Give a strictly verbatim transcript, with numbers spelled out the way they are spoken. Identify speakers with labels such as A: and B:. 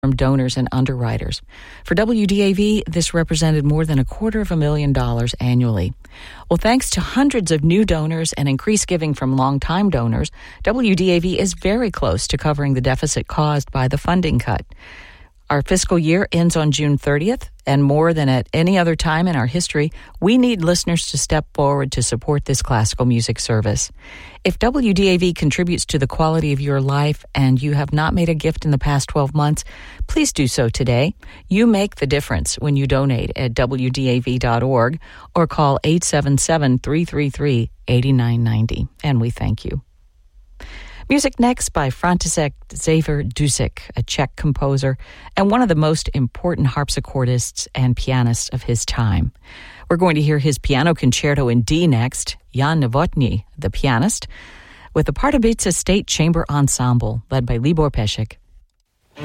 A: from donors and underwriters. For W D A V, this represented more than a quarter of a million dollars annually. Well, thanks to hundreds of new donors and increased giving from longtime donors, W D A V is very close to covering the deficit caused by the funding cut. Our fiscal year ends on June thirtieth, and more than at any other time in our history, we need listeners to step forward to support this classical music service. If W D A V contributes to the quality of your life and you have not made a gift in the past twelve months, please do so today. You make the difference when you donate at W D A V dot org or call eight seven seven, three three three, eight nine nine zero, and we thank you. Music next by František Xaver-Dusek, a Czech composer and one of the most important harpsichordists and pianists of his time. We're going to hear his piano concerto in D next, Jan Novotny, the pianist, with the Pardubice State Chamber Ensemble, led by Libor Pešek.